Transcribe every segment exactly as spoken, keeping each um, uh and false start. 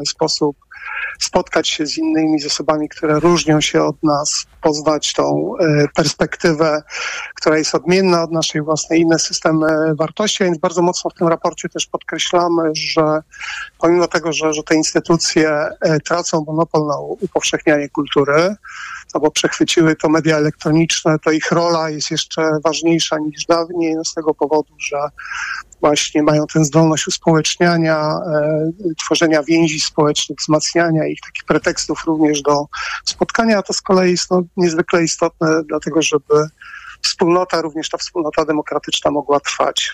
sposób spotkać się z innymi, z osobami, które różnią się od nas, poznać tą e, perspektywę, która jest odmienna od naszej własnej, inne systemy wartości, więc bardzo mocno w tym raporcie też podkreślamy, że pomimo tego, że, że te instytucje e, tracą monopol na upowszechnianie kultury, albo przechwyciły to media elektroniczne, to ich rola jest jeszcze ważniejsza niż dawniej, no z tego powodu, że właśnie mają tę zdolność uspołeczniania, e, tworzenia więzi społecznych, wzmacniania ich, takich pretekstów również do spotkania, a to z kolei jest no, niezwykle istotne, dlatego żeby wspólnota, również ta wspólnota demokratyczna mogła trwać.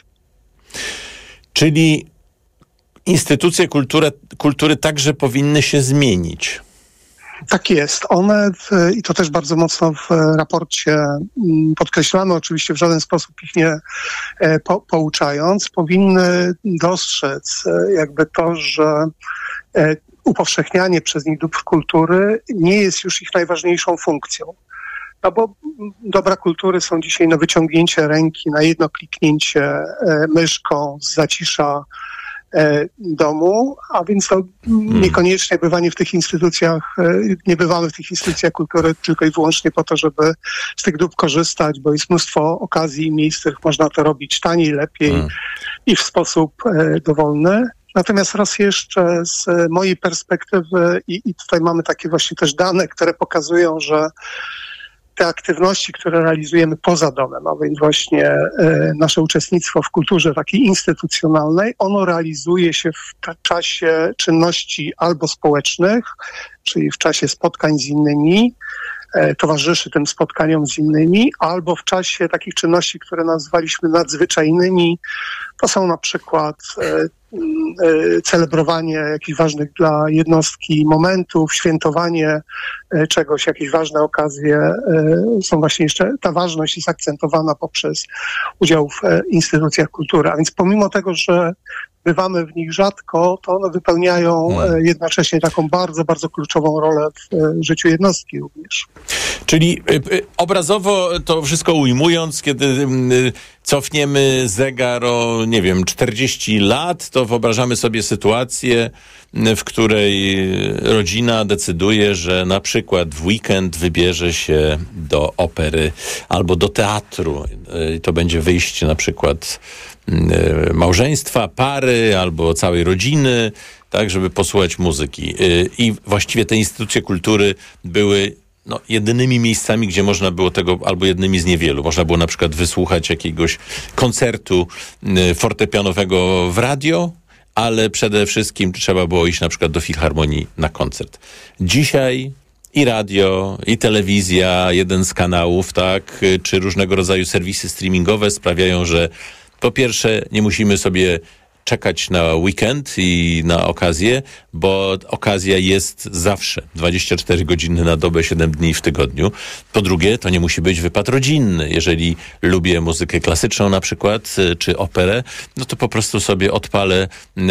Czyli instytucje kultury, kultury także powinny się zmienić. Tak jest. One, i to też bardzo mocno w raporcie podkreślamy, oczywiście w żaden sposób ich nie po, pouczając, powinny dostrzec jakby to, że upowszechnianie przez nich dóbr kultury nie jest już ich najważniejszą funkcją. No bo dobra kultury są dzisiaj na wyciągnięcie ręki, na jedno kliknięcie myszką z zacisza domu, a więc to niekoniecznie bywanie w tych instytucjach, nie bywamy w tych instytucjach kultury tylko i wyłącznie po to, żeby z tych dóbr korzystać, bo jest mnóstwo okazji i miejsc, w których można to robić taniej, lepiej hmm. i w sposób dowolny. Natomiast raz jeszcze z mojej perspektywy i, i tutaj mamy takie właśnie też dane, które pokazują, że te aktywności, które realizujemy poza domem, a więc właśnie e, nasze uczestnictwo w kulturze takiej instytucjonalnej, ono realizuje się w t- czasie czynności albo społecznych, czyli w czasie spotkań z innymi, e, towarzyszy tym spotkaniom z innymi, albo w czasie takich czynności, które nazwaliśmy nadzwyczajnymi. To są na przykład e, celebrowanie jakichś ważnych dla jednostki momentów, świętowanie czegoś, jakieś ważne okazje. Są właśnie jeszcze, ta ważność jest akcentowana poprzez udział w instytucjach kultury. A więc pomimo tego, że bywamy w nich rzadko, to one wypełniają hmm. jednocześnie taką bardzo, bardzo kluczową rolę w życiu jednostki również. Czyli obrazowo to wszystko ujmując, kiedy cofniemy zegar o, nie wiem, czterdzieści lat, to wyobrażamy sobie sytuację, w której rodzina decyduje, że na przykład w weekend wybierze się do opery albo do teatru. To będzie wyjście na przykład małżeństwa, pary albo całej rodziny, tak, żeby posłuchać muzyki. I właściwie te instytucje kultury były no, jedynymi miejscami, gdzie można było tego, albo jednymi z niewielu. Można było na przykład wysłuchać jakiegoś koncertu fortepianowego w radio, ale przede wszystkim trzeba było iść na przykład do filharmonii na koncert. Dzisiaj i radio, i telewizja, jeden z kanałów, tak, czy różnego rodzaju serwisy streamingowe sprawiają, że po pierwsze nie musimy sobie czekać na weekend i na okazję, bo okazja jest zawsze, dwadzieścia cztery godziny na dobę, siedem dni w tygodniu. Po drugie, to nie musi być wypad rodzinny. Jeżeli lubię muzykę klasyczną na przykład, czy operę, no to po prostu sobie odpalę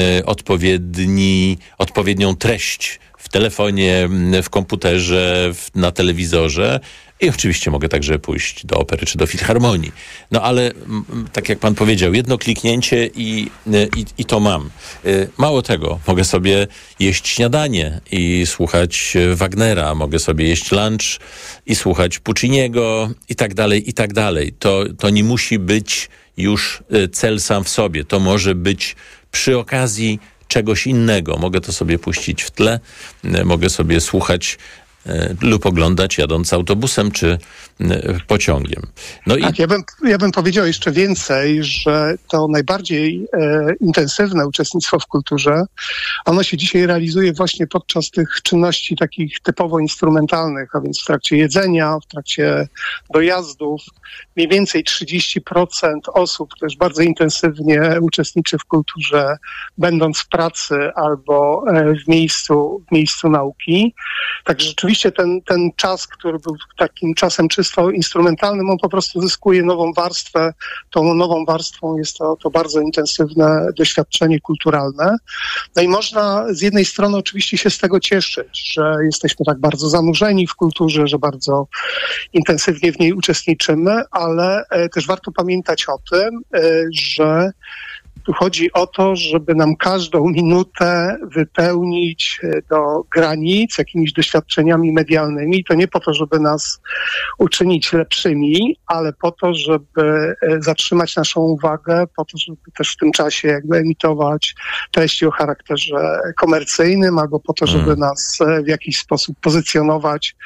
odpowiedni, odpowiednią treść w telefonie, w komputerze, w, na telewizorze. I oczywiście mogę także pójść do opery czy do filharmonii. No ale m, tak jak pan powiedział, jedno kliknięcie i, i, i to mam. Mało tego, mogę sobie jeść śniadanie i słuchać Wagnera, mogę sobie jeść lunch i słuchać Pucciniego i tak dalej, i tak dalej. To, to nie musi być już cel sam w sobie. To może być przy okazji czegoś innego. Mogę to sobie puścić w tle, mogę sobie słuchać lub oglądać jadąc autobusem czy pociągiem. No tak, i... ja, bym, ja bym powiedział jeszcze więcej, że to najbardziej e, intensywne uczestnictwo w kulturze, ono się dzisiaj realizuje właśnie podczas tych czynności takich typowo instrumentalnych, a więc w trakcie jedzenia, w trakcie dojazdów. Mniej więcej trzydzieści procent osób też bardzo intensywnie uczestniczy w kulturze, będąc w pracy albo e, w miejscu, w miejscu nauki. Także rzeczywiście ten, ten czas, który był takim czasem czysto instrumentalnym, on po prostu zyskuje nową warstwę. Tą nową warstwą jest to, to bardzo intensywne doświadczenie kulturalne. No i można z jednej strony oczywiście się z tego cieszyć, że jesteśmy tak bardzo zanurzeni w kulturze, że bardzo intensywnie w niej uczestniczymy, ale też warto pamiętać o tym, że Tu chodzi o to, żeby nam każdą minutę wypełnić do granic jakimiś doświadczeniami medialnymi. To nie po to, żeby nas uczynić lepszymi, ale po to, żeby zatrzymać naszą uwagę, po to, żeby też w tym czasie jakby emitować treści o charakterze komercyjnym, albo po to, żeby hmm. nas w jakiś sposób pozycjonować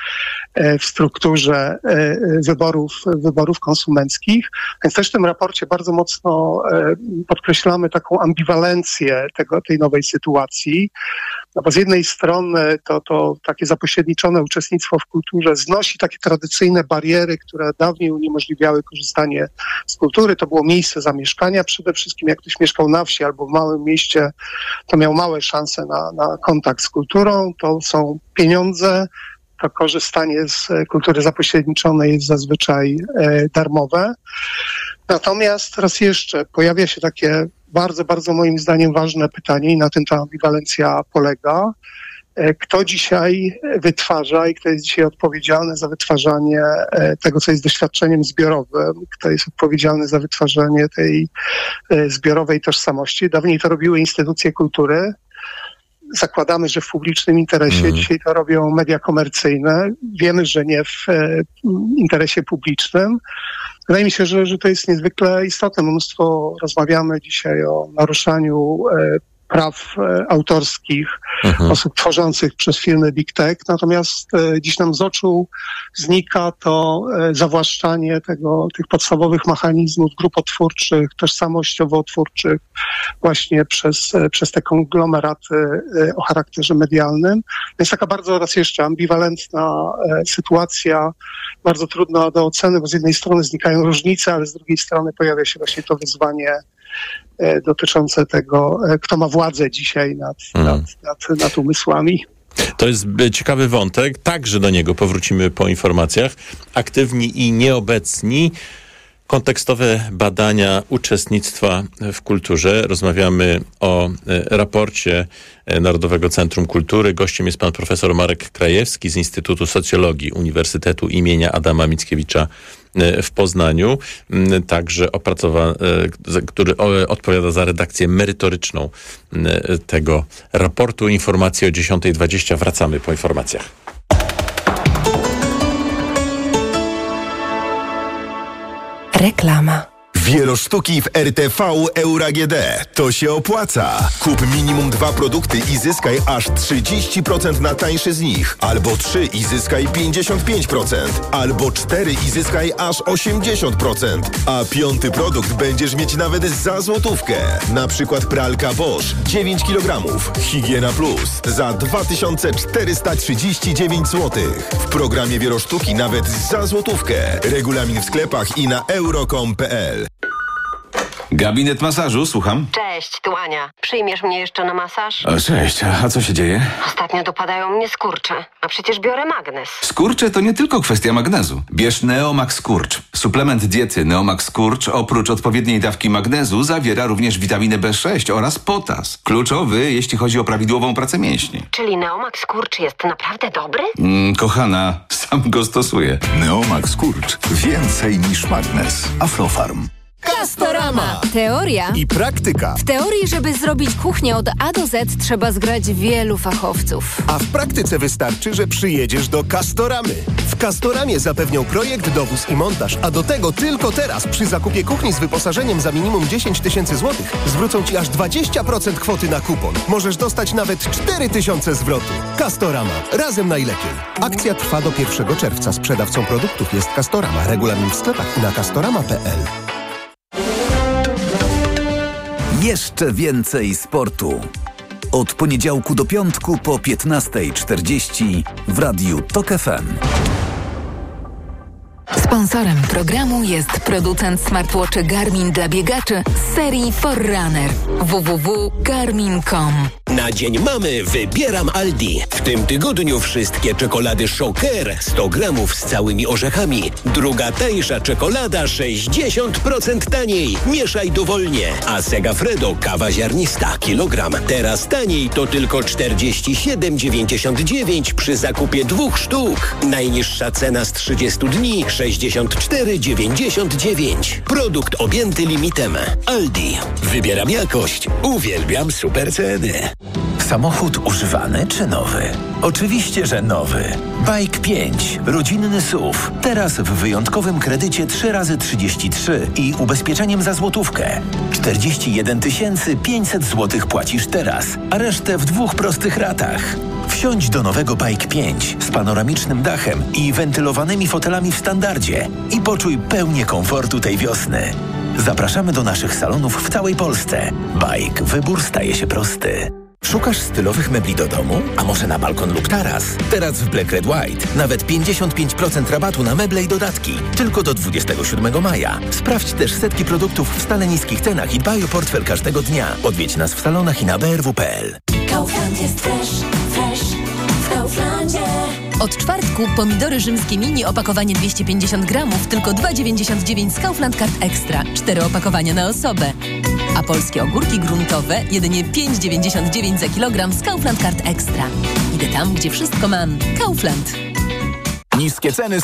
w strukturze wyborów, wyborów konsumenckich. Więc też w tym raporcie bardzo mocno podkreślamy taką ambiwalencję tego, tej nowej sytuacji. No bo z jednej strony to, to takie zapośredniczone uczestnictwo w kulturze znosi takie tradycyjne bariery, które dawniej uniemożliwiały korzystanie z kultury. To było miejsce zamieszkania przede wszystkim. Jak ktoś mieszkał na wsi albo w małym mieście, to miał małe szanse na, na kontakt z kulturą. To są pieniądze. To korzystanie z kultury zapośredniczonej jest zazwyczaj e, darmowe. Natomiast raz jeszcze pojawia się takie bardzo, bardzo moim zdaniem ważne pytanie i na tym ta ambiwalencja polega. E, kto dzisiaj wytwarza i kto jest dzisiaj odpowiedzialny za wytwarzanie e, tego, co jest doświadczeniem zbiorowym, kto jest odpowiedzialny za wytwarzanie tej e, zbiorowej tożsamości. Dawniej to robiły instytucje kultury. Zakładamy, że w publicznym interesie. Mm. Dzisiaj to robią media komercyjne. Wiemy, że nie w e, interesie publicznym. Wydaje mi się, że, że to jest niezwykle istotne. Mnóstwo rozmawiamy dzisiaj o naruszaniu e, praw e, autorskich mhm. osób tworzących przez firmy Big Tech. Natomiast e, dziś nam z oczu znika to e, zawłaszczanie tego, tych podstawowych mechanizmów grupotwórczych, tożsamościowo-twórczych właśnie przez, e, przez te konglomeraty e, o charakterze medialnym. Jest taka bardzo raz jeszcze ambiwalentna e, sytuacja, bardzo trudna do oceny, bo z jednej strony znikają różnice, ale z drugiej strony pojawia się właśnie to wyzwanie dotyczące tego, kto ma władzę dzisiaj nad, hmm. nad, nad, nad umysłami. To jest ciekawy wątek. Także do niego powrócimy po informacjach. Aktywni i nieobecni. Kontekstowe badania uczestnictwa w kulturze. Rozmawiamy o raporcie Narodowego Centrum Kultury. Gościem jest pan profesor Marek Krajewski z Instytutu Socjologii Uniwersytetu imienia Adama Mickiewicza w Poznaniu, także opracowa- który odpowiada za redakcję merytoryczną tego raportu. Informacje o dziesiąta dwadzieścia. Wracamy po informacjach. Reklama. Wielosztuki w R T V Euro A G D. To się opłaca. Kup minimum dwa produkty i zyskaj aż trzydzieści procent na tańszy z nich. Albo trzy i zyskaj pięćdziesiąt pięć procent. Albo cztery i zyskaj aż osiemdziesiąt procent. A piąty produkt będziesz mieć nawet za złotówkę. Na przykład pralka Bosch dziewięć kilogramów. Higiena Plus za dwa tysiące czterysta trzydzieści dziewięć złotych. W programie Wielosztuki nawet za złotówkę. Regulamin w sklepach i na euro kropka com kropka p l. Gabinet masażu, słucham. Cześć, tu Ania. Przyjmiesz mnie jeszcze na masaż? O, cześć, a co się dzieje? Ostatnio dopadają mnie skurcze, a przecież biorę magnez. Skurcze to nie tylko kwestia magnezu. Bierz Neomax Skurcz. Suplement diety Neomax Skurcz oprócz odpowiedniej dawki magnezu zawiera również witaminę B sześć oraz potas. Kluczowy, jeśli chodzi o prawidłową pracę mięśni. Czyli Neomax Skurcz jest naprawdę dobry? Mm, kochana, sam go stosuję. Neomax Skurcz. Więcej niż magnez. Aflofarm. Castorama. Teoria i praktyka. W teorii, żeby zrobić kuchnię od A do Z, trzeba zgrać wielu fachowców. A w praktyce wystarczy, że przyjedziesz do Castoramy. W Castoramie zapewnią projekt, dowóz i montaż, a do tego tylko teraz przy zakupie kuchni z wyposażeniem za minimum dziesięć tysięcy złotych zwrócą Ci aż dwadzieścia procent kwoty na kupon. Możesz dostać nawet cztery tysiące zwrotu. Castorama. Razem najlepiej. Akcja trwa do pierwszego czerwca. Sprzedawcą produktów jest Castorama. Regulamin w sklepach i na castorama kropka p l. Jeszcze więcej sportu. Od poniedziałku do piątku po piętnasta czterdzieści w Radiu Tok F M. Sponsorem programu jest producent smartwatchy Garmin dla biegaczy z serii Forerunner. w w w kropka garmin kropka com. Na Dzień Mamy wybieram Aldi. W tym tygodniu wszystkie czekolady Shocker sto gramów z całymi orzechami. Druga tańsza czekolada sześćdziesiąt procent taniej. Mieszaj dowolnie. A Segafredo kawa ziarnista kilogram. Teraz taniej to tylko czterdzieści siedem dziewięćdziesiąt dziewięć przy zakupie dwóch sztuk. Najniższa cena z trzydziestu dni sześćdziesiąt cztery dziewięćdziesiąt dziewięć. Produkt objęty limitem. Aldi. Wybieram jakość. Uwielbiam super ceny. Samochód używany czy nowy? Oczywiście, że nowy. Bike pięć. Rodzinny S U V. Teraz w wyjątkowym kredycie trzy razy trzydzieści trzy i ubezpieczeniem za złotówkę. czterdzieści jeden tysięcy pięćset złotych płacisz teraz, a resztę w dwóch prostych ratach. Wsiądź do nowego Bike pięć z panoramicznym dachem i wentylowanymi fotelami w standardzie i poczuj pełnię komfortu tej wiosny. Zapraszamy do naszych salonów w całej Polsce. Bike. Wybór staje się prosty. Szukasz stylowych mebli do domu? A może na balkon lub taras? Teraz w Black Red White nawet pięćdziesiąt pięć procent rabatu na meble i dodatki. Tylko do dwudziestego siódmego maja. Sprawdź też setki produktów w stale niskich cenach i dbaj o portfel każdego dnia. Odwiedź nas w salonach i na b r w kropka p l. Kaufland jest fresh, fresh w Kauflandzie. Od czwartku pomidory rzymskie mini opakowanie dwieście pięćdziesiąt gramów tylko dwa dziewięćdziesiąt dziewięć z Kaufland Card Extra. Cztery opakowania na osobę. A polskie ogórki gruntowe jedynie pięć dziewięćdziesiąt dziewięć za kilogram z Kaufland Card Extra. Idę tam, gdzie wszystko mam. Kaufland. Niskie ceny